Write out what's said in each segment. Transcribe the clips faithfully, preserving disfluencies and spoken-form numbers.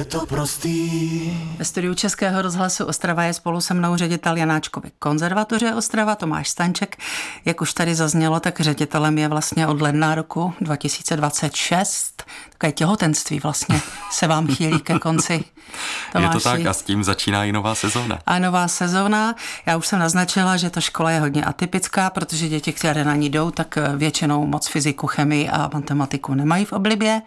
to prostý. Ve studiu Českého rozhlasu Ostrava je spolu se mnou ředitel Janáčkovy konzervatoře Ostrava Tomáš Staňček. Jak už tady zaznělo, tak ředitelem je vlastně od ledna roku dva tisíce dvacet šest. Takové těhotenství vlastně se vám chýlí ke konci. Tomáši. Je to tak a s tím začíná i nová sezóna. A nová sezóna. Já už jsem naznačila, že ta škola je hodně atypická, protože děti, které na ní jdou, tak většinou moc fyziku, chemii a matematiku nemají v oblibě.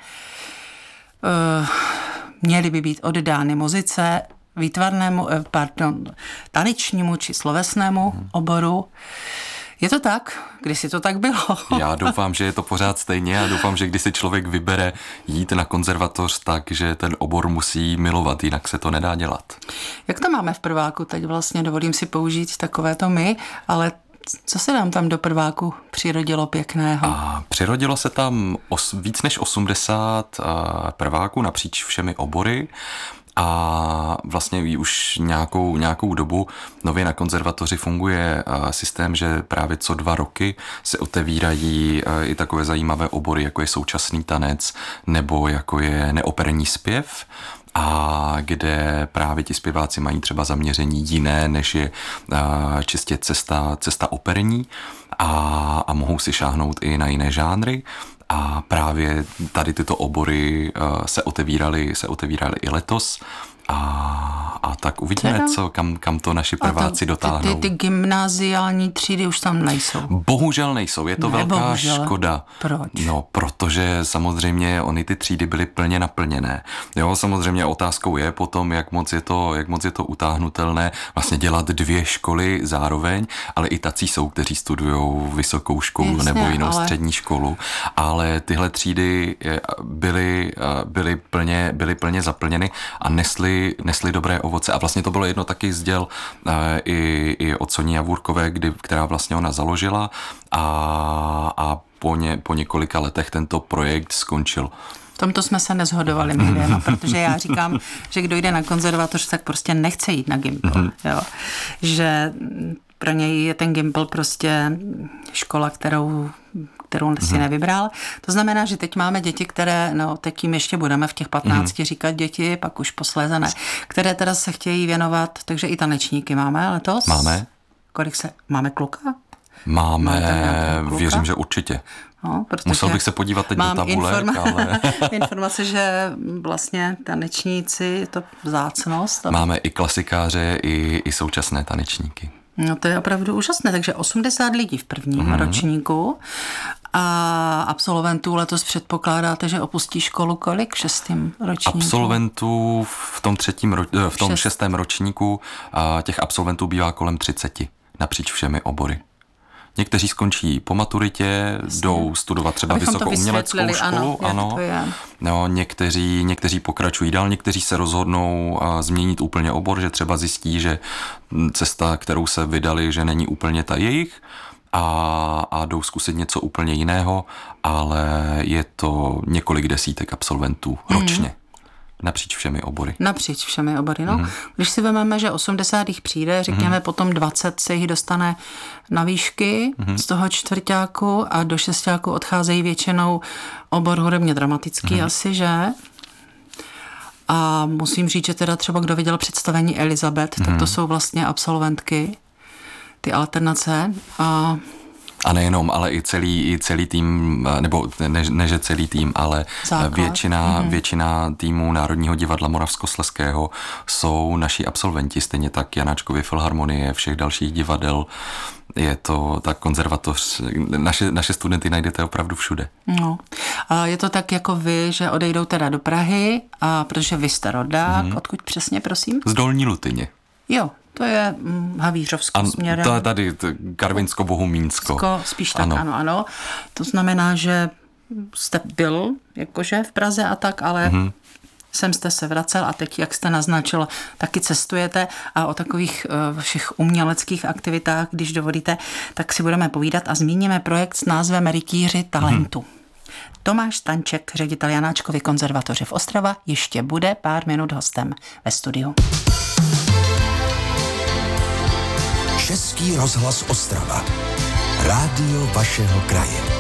Uh, měly by být oddány muzice, výtvarnému, pardon, tanečnímu či slovesnému hmm. oboru. Je to tak? Kdysi to tak bylo? Já doufám, že je to pořád stejně a doufám, že když si člověk vybere jít na konzervatoř, takže ten obor musí milovat, jinak se to nedá dělat. Jak to máme v prváku? Teď vlastně dovolím si použít takovéto my, ale co se nám tam do prváku přirodilo pěkného? A přirodilo se tam os, víc než osmdesát uh, prváků napříč všemi obory. A vlastně už nějakou, nějakou dobu nově na konzervatoři funguje systém, že právě co dva roky se otevírají i takové zajímavé obory, jako je současný tanec nebo jako je neoperní zpěv, a kde právě ti zpěváci mají třeba zaměření jiné, než je čistě cesta, cesta operní a, a mohou si šáhnout i na jiné žánry. A právě tady tyto obory se otevíraly, se otevíraly i letos. A, a tak uvidíme, teda? co, kam, kam to naši prváci dotáhnou. Ty, ty, ty gymnáziální třídy už tam nejsou. Bohužel nejsou, je to ne, velká bohužel. škoda. Proč? No, protože samozřejmě ony ty třídy byly plně naplněné. Jo, samozřejmě otázkou je potom, jak moc je to, jak moc je to utáhnutelné, vlastně dělat dvě školy zároveň, ale i tací jsou, kteří studují vysokou školu Jasně, nebo jinou ale... střední školu, ale tyhle třídy byly, byly, plně, byly plně zaplněny a nesly nesly dobré ovoce a vlastně to bylo jedno taky z děl e, i, i od Soni Javůrkové, kdy, která vlastně ona založila a, a po, ně, po několika letech tento projekt skončil. V tomto jsme se neshodovali my dvěma, protože já říkám, že kdo jde na konzervatoř, tak prostě nechce jít na Gimpl. Jo. Že pro něj je ten Gimpl prostě škola, kterou kterou si hmm. nevybral. To znamená, že teď máme děti, které, no teď jim ještě budeme v těch patnácti hmm. říkat děti, pak už posléze ne, které teda se chtějí věnovat, takže i tanečníky máme letos. Máme. Kolik se, máme kluka? Máme, máme věřím, že určitě. No, Musel bych se podívat teď do tabulek, informa- ale... informace, že vlastně tanečníci, je to vzácnost. Máme i klasikáře, i, i současné tanečníky. No to je opravdu úžasné, takže osmdesát lidí v prvním mm-hmm. ročníku a absolventů letos předpokládáte, že opustí školu kolik v šestém ročníku? Absolventů v tom, třetím, v tom Šest. šestém ročníku těch absolventů bývá kolem třiceti napříč všemi obory. Někteří skončí po maturitě, Jasně. jdou studovat třeba vysokouměleckou školu, ano, ano. No, někteří, někteří pokračují dál, někteří se rozhodnou změnit úplně obor, že třeba zjistí, že cesta, kterou se vydali, že není úplně ta jejich a, a jdou zkusit něco úplně jiného, ale je to několik desítek absolventů mm. ročně. Napříč všemi obory. Napříč všemi obory, no. Mm. Když si vezmeme, že osmdesát jich přijde, řekněme mm. potom dvacet se jich dostane na výšky mm. z toho čtvrťáku a do šestáku odcházejí většinou obor hudebně dramatický mm. asi, že? A musím říct, že teda třeba kdo viděl představení Elizabeth, mm. tak to jsou vlastně absolventky, ty alternace a... A nejenom, ale i celý, i celý tým, nebo ne, ne že celý tým, ale Základ. většina, mm-hmm. většina týmu Národního divadla Moravskoslezského jsou naši absolventi, stejně tak Janáčkovy filharmonie, všech dalších divadel. Je to tak konzervatoř, naše, naše studenty najdete opravdu všude. No. A je to tak jako vy, že odejdou teda do Prahy, a protože vy jste rodák, mm-hmm. odkud přesně, prosím? Z Dolní Lutyně. Jo. To je hm, Havířovsko směrem. To je tady Karvinsko-Bohumínsko. Spíš tak, ano. ano, ano. To znamená, že jste byl jakože v Praze a tak, ale mm-hmm. sem jste se vracel a teď, jak jste naznačil, taky cestujete a o takových uh, všech uměleckých aktivitách, když dovolíte, tak si budeme povídat a zmíníme projekt s názvem Rytíři talentu. Mm-hmm. Tomáš Staňček, ředitel Janáčkovy konzervatoře v Ostrava, ještě bude pár minut hostem ve studiu. Český rozhlas Ostrava. Rádio vašeho kraje.